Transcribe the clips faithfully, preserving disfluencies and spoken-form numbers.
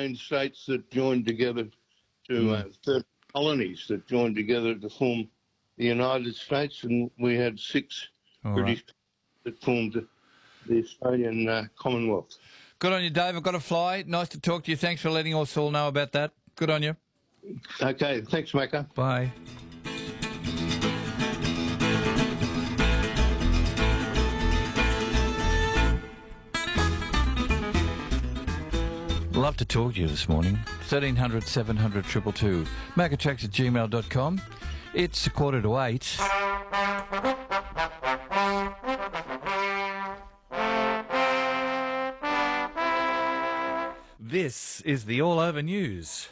thirteen states that joined together to Mm. uh, thirteen colonies that joined together to form the United States, and we had six All British right. that formed the Australian uh, Commonwealth. Good on you, Dave. I've got to fly. Nice to talk to you. Thanks for letting us all know about that. Good on you. Okay, thanks, Macca. Bye. Love to talk to you this morning. thirteen hundred, seven hundred, two two two. Macatracks at gmail dot com. It's a quarter to eight. This is the All Over News.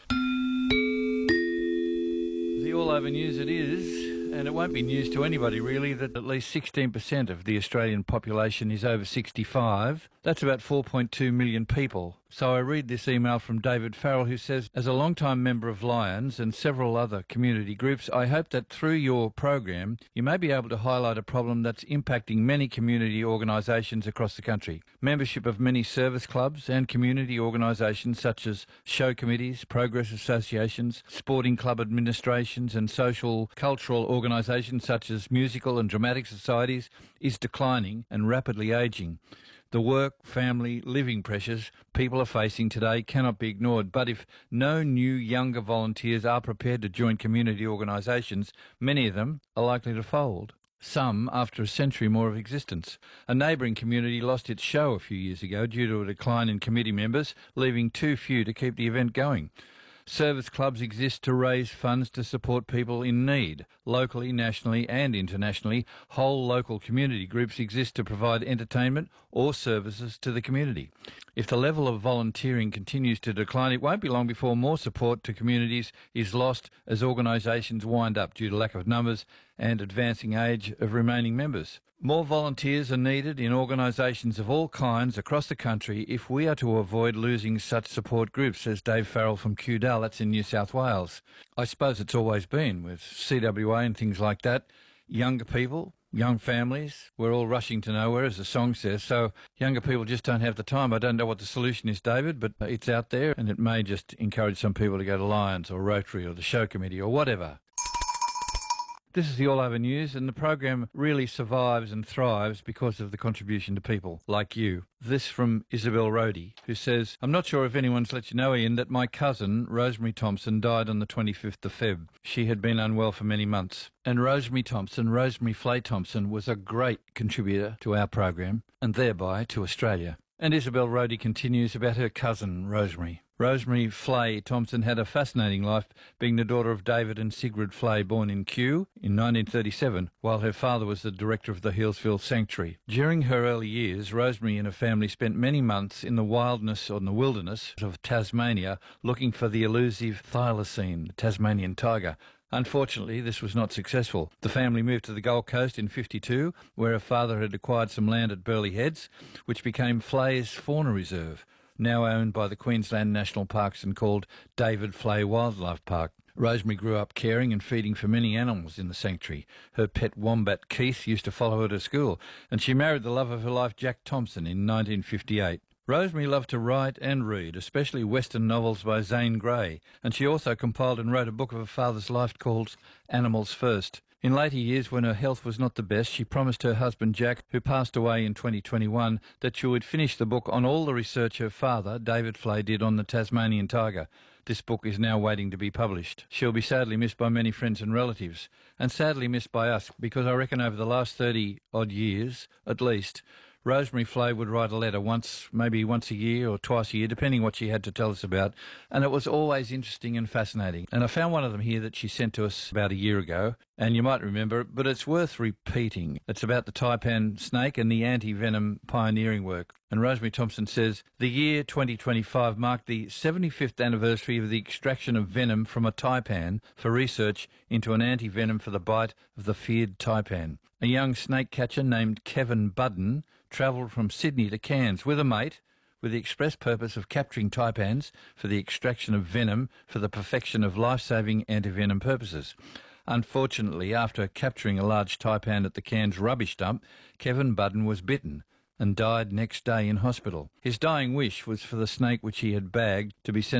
The All Over News it is, and it won't be news to anybody really that at least sixteen percent of the Australian population is over sixty-five. That's about four point two million people. So I read this email from David Farrell, who says, as a long-time member of Lions and several other community groups, I hope that through your program you may be able to highlight a problem that's impacting many community organisations across the country. Membership of many service clubs and community organisations such as show committees, progress associations, sporting club administrations and social cultural organisations such as musical and dramatic societies is declining and rapidly ageing. The work, family, living pressures people are facing today cannot be ignored, but if no new younger volunteers are prepared to join community organisations, many of them are likely to fold. Some after a century more of existence. A neighbouring community lost its show a few years ago due to a decline in committee members, leaving too few to keep the event going. Service clubs exist to raise funds to support people in need. Locally, nationally and internationally, whole local community groups exist to provide entertainment or services to the community. If the level of volunteering continues to decline, it won't be long before more support to communities is lost as organisations wind up due to lack of numbers and advancing age of remaining members. More volunteers are needed in organisations of all kinds across the country if we are to avoid losing such support groups, says Dave Farrell from Cudal, that's in New South Wales. I suppose it's always been with C W A and things like that. Younger people, young families, we're all rushing to nowhere, as the song says, so younger people just don't have the time. I don't know what the solution is, David, but it's out there and it may just encourage some people to go to Lions or Rotary or the show committee or whatever. This is the All Over News, and the program really survives and thrives because of the contribution to people like you. This from Isabel Rhodey, who says, I'm not sure if anyone's let you know, Ian, that my cousin, Rosemary Thompson, died on the twenty-fifth of February. She had been unwell for many months. And Rosemary Thompson, Rosemary Flay Thompson, was a great contributor to our program, and thereby to Australia. And Isabel Rhodey continues about her cousin, Rosemary. Rosemary Flay Thompson had a fascinating life, being the daughter of David and Sigrid Flay, born in Kew in nineteen thirty-seven, while her father was the director of the Healesville Sanctuary. During her early years, Rosemary and her family spent many months in the wildness or in the wilderness of Tasmania looking for the elusive thylacine, the Tasmanian tiger. Unfortunately, this was not successful. The family moved to the Gold Coast in fifty-two, where her father had acquired some land at Burleigh Heads, which became Flay's Fauna Reserve, now owned by the Queensland National Parks and called David Flay Wildlife Park. Rosemary grew up caring and feeding for many animals in the sanctuary. Her pet wombat Keith used to follow her to school, and she married the love of her life, Jack Thompson, in nineteen fifty-eight. Rosemary loved to write and read, especially Western novels by Zane Grey, and she also compiled and wrote a book of her father's life called Animals First. In later years, when her health was not the best, she promised her husband Jack, who passed away in twenty twenty-one, that she would finish the book on all the research her father, David Flay, did on the Tasmanian tiger. This book is now waiting to be published. She'll be sadly missed by many friends and relatives, and sadly missed by us, because I reckon over the last thirty-odd years, at least, Rosemary Flay would write a letter once, maybe once a year or twice a year, depending what she had to tell us about, and it was always interesting and fascinating. And I found one of them here that she sent to us about a year ago, and you might remember it, but it's worth repeating. It's about the taipan snake and the anti-venom pioneering work. And Rosemary Thompson says, the year twenty twenty-five marked the seventy-fifth anniversary of the extraction of venom from a taipan for research into an anti-venom for the bite of the feared taipan. A young snake catcher named Kevin Budden travelled from Sydney to Cairns with a mate with the express purpose of capturing taipans for the extraction of venom for the perfection of life-saving anti-venom purposes. Unfortunately, after capturing a large taipan at the Cairns rubbish dump, Kevin Budden was bitten and died next day in hospital. His dying wish was for the snake which he had bagged to be sent